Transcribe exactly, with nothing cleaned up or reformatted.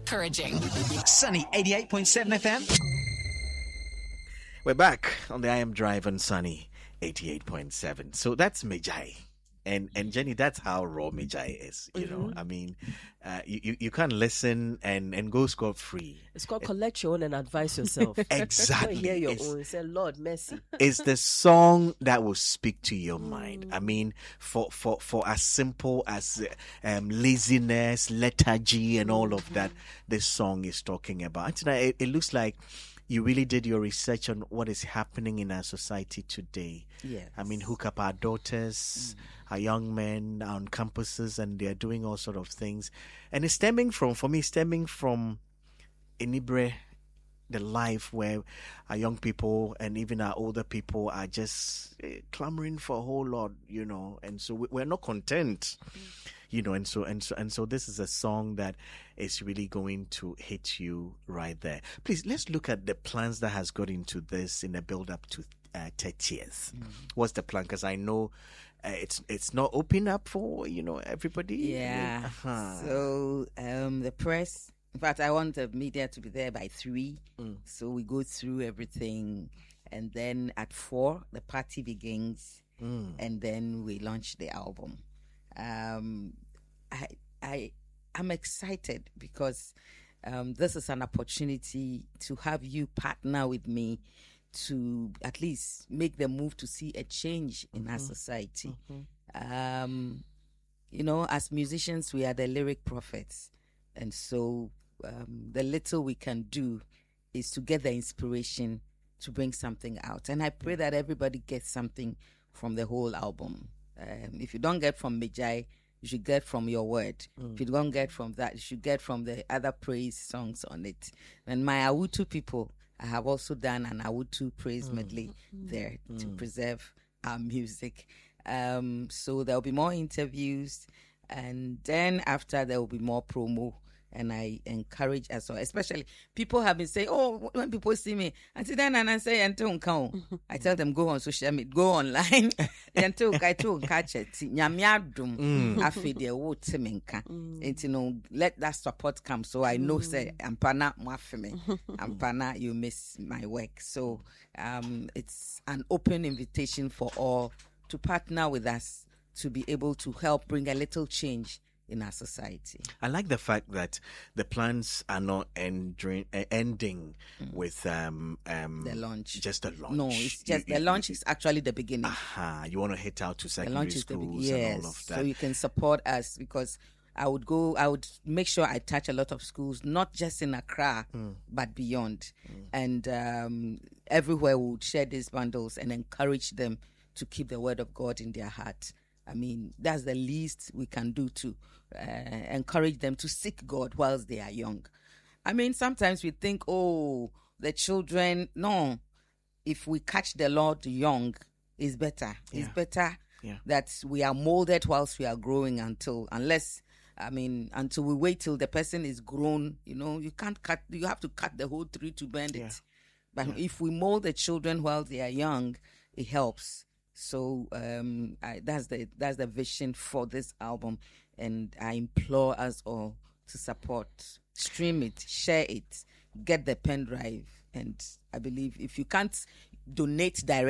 encouraging. Sunny eighty-eight point seven F M. We're back on the I Am Drive on Sunny eighty-eight point seven. So that's Mejai. And and Jenny, that's how raw Mejai is. You know, Mhm. I mean, uh, you, you you can't listen and, and go scot free. It's called collect your own and advise yourself. Exactly. Don't hear your It's- own. Say, Lord, mercy. It's the song that will speak to your mind. I mean, for for for as simple as uh, um, laziness, lethargy, and all of that, this song is talking about. And tonight, it, it looks like you really did your research on what is happening in our society today. Yes. I mean, hook up our daughters, our young men on campuses, and they're doing all sort of things. And it's stemming from, for me, stemming from Inibre, the life where our young people and even our older people are just eh, clamoring for a whole lot, you know, and so we- we're not content, you know, and so and so and so this is a song that is really going to hit you right there. Please, let's look at the plans that has got into this in the build up to uh, thirtieth. What's the plan? Because I know uh, it's it's not open up for, you know, everybody. Yeah. Uh-huh. So um, the press, in fact, I want the media to be there by three. Mm. So we go through everything. And then at four, the party begins. Mm. And then we launch the album. Um, I, I, I'm excited because um, this is an opportunity to have you partner with me to at least make the move to see a change in our society. Um, you know, as musicians, we are the lyric prophets. And so um, the little we can do is to get the inspiration to bring something out. And I pray that everybody gets something from the whole album. Um, if you don't get from Mejai, you should get from your word. If you don't get from that, you should get from the other praise songs on it. And my Awutu people, I have also done an Awutu praise medley there to preserve our music. Um, so there'll be more interviews, and then after there will be more promo. And I encourage as well, especially people have been saying, oh, when people see me, and then and I say, I tell them, go on social media, go online. Until I told catch it, Nyamiadum, I feed the wood semenka. And you know, let that support come. So I know, say, Ampana, Mwafeme, Ampana, you miss my work. So um, it's an open invitation for all to partner with us to be able to help bring a little change in our society. I like the fact that the plans are not ending, uh, ending with um, um, The launch. Just the launch. No, it's You- just you- the launch is actually the beginning. Aha, you want to hit out to The secondary launch is the schools beginning. and Yes, all of that. so you can support us because I would go. I would make sure I touch a lot of schools, not just in Accra, but beyond, and um, everywhere we would share these bundles and encourage them to keep the word of God in their heart. I mean, that's the least we can do to uh, encourage them to seek God whilst they are young. I mean, sometimes we think, oh, the children, no. If we catch the Lord young, it's better. It's Yeah. better Yeah. that we are molded whilst we are growing until, unless, I mean, until we wait till the person is grown, you know, you can't cut, you have to cut the whole tree to bend Yeah. it. But if we mold the children while they are young, it helps. So um, I, that's the that's the vision for this album, and I implore us all to support, stream it, share it, get the pen drive, and I believe if you can't donate directly.